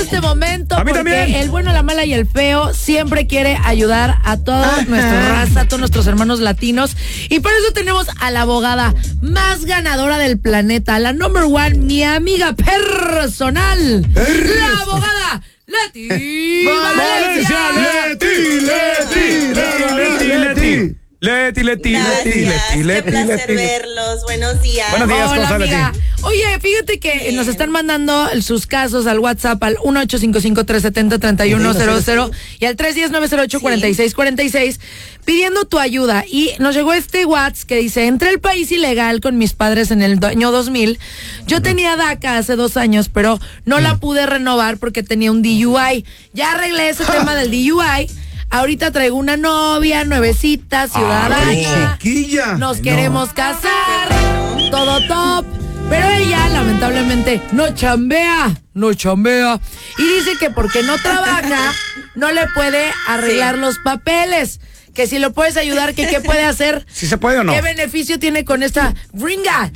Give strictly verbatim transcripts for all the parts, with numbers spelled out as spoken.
este momento. A mí porque también. el bueno, la mala y el feo siempre quiere ayudar a toda nuestra raza, a todos nuestros hermanos latinos. Y por eso tenemos a la abogada más ganadora del planeta, la number one, mi amiga personal, la abogada Leti Valencia. Leti, Leti, Leti, Leti. Leti, Leti, Leti, Leti, Leti, Qué placer Leti. verlos. Buenos días. Buenos días, Hola, ¿cómo estás, amiga. Leti? Oye, fíjate que Bien. nos están mandando sus casos al WhatsApp al uno ocho cinco cinco, tres siete cero, tres uno cero cero y al tres uno cero, nueve cero ocho, cuatro seis cuatro seis pidiendo tu ayuda. Y nos llegó este WhatsApp que dice: entré al país ilegal con mis padres en el año dos mil. Yo tenía DACA hace dos años, pero no la pude renovar porque tenía un D U I. Ya arreglé ese tema del D U I. Ahorita traigo una novia, nuevecita, ciudadana. Chiquilla. Nos Ay, queremos no. casar, todo top. Pero ella, lamentablemente, no chambea, no chambea. Y dice que porque no trabaja, no le puede arreglar sí. los papeles. Que si lo puedes ayudar, que qué puede hacer. ¿Si se puede o no? ¿Qué beneficio tiene con esta gringa?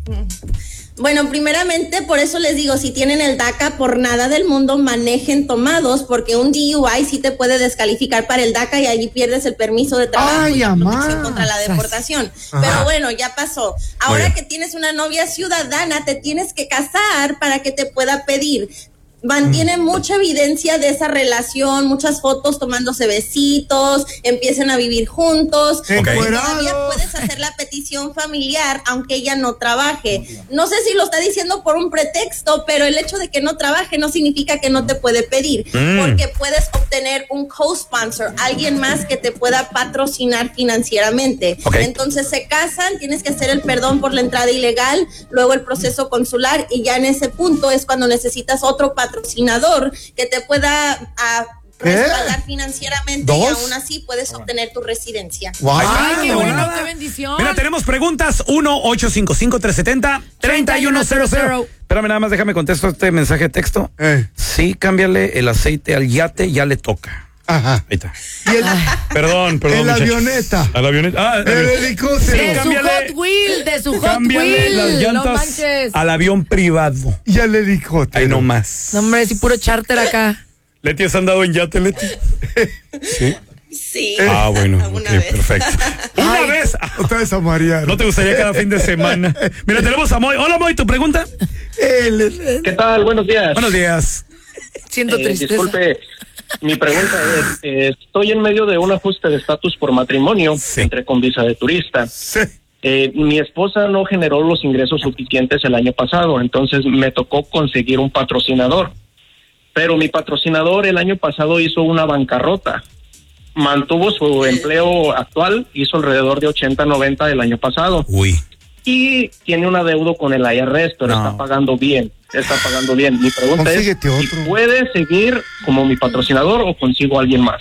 Bueno, primeramente, por eso les digo, si tienen el DACA, por nada del mundo manejen tomados, porque un D U I sí te puede descalificar para el DACA y allí pierdes el permiso de trabajo. Ay, y la amá. protección contra la deportación. Ajá. Pero bueno, ya pasó. Ahora que tienes una novia ciudadana, te tienes que casar para que te pueda pedir. Mantiene mm. mucha evidencia de esa relación, muchas fotos tomándose besitos, empiezan a vivir juntos. Okay. Y todavía puedes hacer la petición familiar aunque ella no trabaje. No sé si lo está diciendo por un pretexto, pero el hecho de que no trabaje no significa que no te puede pedir, mm. porque puedes obtener un co-sponsor, alguien más que te pueda patrocinar financieramente. Okay. Entonces se casan, tienes que hacer el perdón por la entrada ilegal, luego el proceso consular y ya en ese punto es cuando necesitas otro patrocinador patrocinador que te pueda a, respaldar ¿Eh? financieramente ¿Dos? y aún así puedes obtener tu residencia. Wow. Ay, qué bueno, qué bendición. Mira, tenemos preguntas. uno ocho cinco cinco, tres siete cero, tres uno cero cero. Espérame, nada más déjame contesto este mensaje de texto. Eh. Sí, cámbiale el aceite al yate, ya le toca. Ajá. Ahí está. Y el, perdón, perdón. En la muchachos. avioneta. A la avioneta. Ah, el helicóptero. De su Hot Wheel, de su Hot Wheel. Las llantas no manches. Al avión privado. Y al helicóptero. Ahí nomás. No, hombre, sí, puro charter acá. Leti, ¿has andado en yate, Leti? Sí. Sí. Ah, bueno, okay, vez. perfecto. Una Ay, vez. Otra vez a María. ¿No te gustaría cada fin de semana? Mira, tenemos a Moy. Hola, Moy, ¿tu pregunta? ¿Qué tal? Buenos días. Buenos días. Siento eh, tristeza. Disculpe, mi pregunta es, eh, estoy en medio de un ajuste de estatus por matrimonio, sí. entré con visa de turista. Sí. Eh, mi esposa no generó los ingresos suficientes el año pasado, entonces me tocó conseguir un patrocinador. Pero mi patrocinador el año pasado hizo una bancarrota. Mantuvo su empleo actual, hizo alrededor de ochenta, noventa el año pasado. Uy. Y tiene un adeudo con el I R S, pero no. está pagando bien. Está pagando bien. Mi pregunta Consíguete es, otro. ¿si puede seguir como mi patrocinador o consigo a alguien más?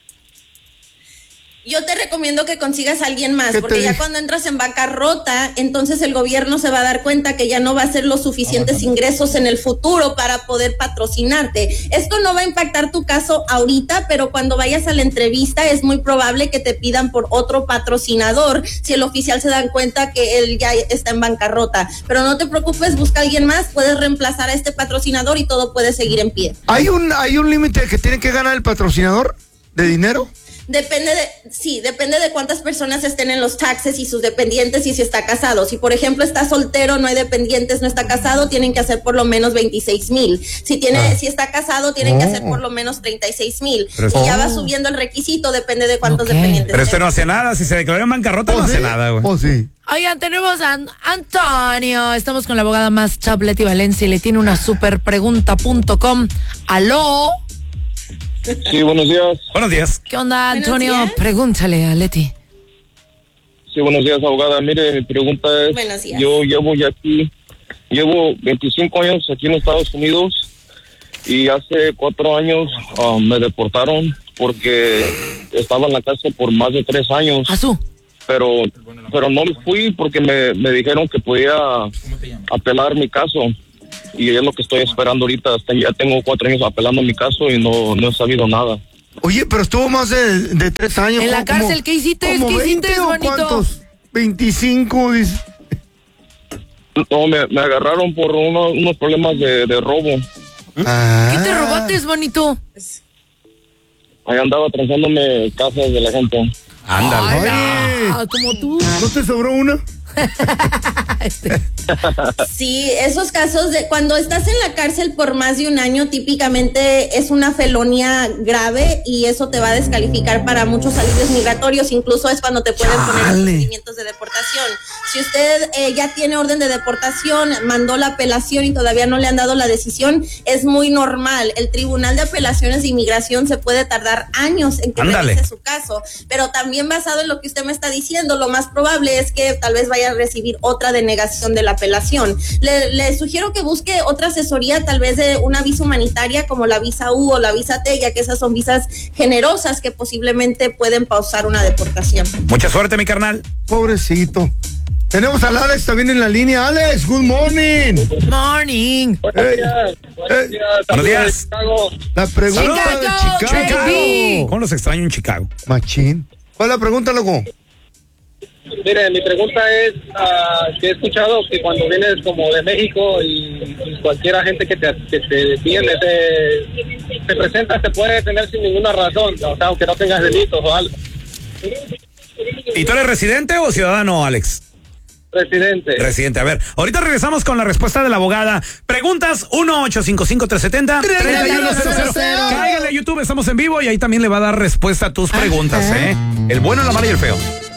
Yo te recomiendo que consigas a alguien más, porque ya cuando entras en bancarrota, entonces el gobierno se va a dar cuenta que ya no va a ser los suficientes oh, no. ingresos en el futuro para poder patrocinarte. Esto no va a impactar tu caso ahorita, pero cuando vayas a la entrevista es muy probable que te pidan por otro patrocinador si el oficial se da cuenta que él ya está en bancarrota. Pero no te preocupes, busca a alguien más, puedes reemplazar a este patrocinador y todo puede seguir en pie. ¿Hay un, hay un límite que tiene que ganar el patrocinador de dinero? Depende de, sí, depende de cuántas personas estén en los taxes y sus dependientes y si está casado. Si por ejemplo está soltero, no hay dependientes, no está casado, tienen que hacer por lo menos veintiséis mil. Si tiene, ah. si está casado, tienen oh. que hacer por lo menos treinta y seis mil. Y oh. ya va subiendo el requisito, depende de cuántos okay. dependientes. Pero este no hace nada, si se declaró en bancarrota, oh, no sí. hace nada, güey. Oh, sí. Oigan, tenemos a Antonio. Estamos con la abogada más top, Leti Valencia, y le tiene una super pregunta punto com. ¿Aló? Sí, buenos días. Buenos días. ¿Qué onda, Antonio? Pregúntale a Leti. Sí, buenos días, abogada. Mire, mi pregunta es, buenos días. Yo llevo ya aquí, llevo veinticinco años aquí en Estados Unidos y hace cuatro años uh, me deportaron porque estaba en la cárcel por más de tres años. ¿Azú? Pero, pero no me fui porque me, me dijeron que podía apelar mi caso. Y es lo que estoy esperando ahorita. Hasta ya tengo cuatro años apelando mi caso y no, no he sabido nada. Oye, pero estuvo más de, de tres años. ¿En la cárcel? ¿Qué hiciste? ¿Qué hiciste, bonito? ¿Cuántos? veinticinco, dice. No, me, me agarraron por uno, unos problemas de, de robo. Ah. ¿Qué te robaste, bonito? Ahí andaba transándome casas de la gente. Ándale. Ah, como tú. ¿No te sobró una? Este. Sí, esos casos de cuando estás en la cárcel por más de un año, típicamente es una felonía grave y eso te va a descalificar para muchos alivios migratorios, incluso es cuando te pueden poner los procedimientos de deportación. Si usted eh, ya tiene orden de deportación, mandó la apelación y todavía no le han dado la decisión, es muy normal. El Tribunal de Apelaciones de Inmigración se puede tardar años en que Ándale. revise su caso, pero también basado en lo que usted me está diciendo, lo más probable es que tal vez vaya a recibir otra denegación de la apelación. Le, le sugiero que busque otra asesoría, tal vez de una visa humanitaria como la visa U o la visa T, ya que esas son visas generosas que posiblemente pueden pausar una deportación. Mucha suerte, mi carnal. Pobrecito. Tenemos al Alex también en la línea. Alex, good morning. Morning. Hey, Buenos días. Buenos días. la pregunta Chicago, de Chicago. baby. ¿Cómo los extraño en Chicago? Machín. ¿Cuál es la pregunta, loco? Mire, mi pregunta es uh, que he escuchado que cuando vienes como de México y, y cualquier agente que te, que te detiene, te, te presenta, te puede detener sin ninguna razón, o sea, aunque no tengas delitos o algo. ¿Y tú eres residente o ciudadano, Alex? Residente. Residente. A ver, ahorita regresamos con la respuesta de la abogada. Preguntas uno ocho cinco cinco tres siete cero tres uno cero cero. Cáigale a YouTube, estamos en vivo y ahí también le va a dar respuesta a tus preguntas, ¿eh? El bueno, la mala y el feo.